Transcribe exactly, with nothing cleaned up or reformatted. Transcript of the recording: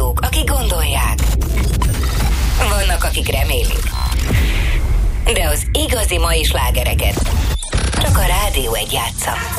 hallgatók, akik gondolják. Vannak, akik remélik. De az igazi mai slágereket csak a Rádió egy játsza.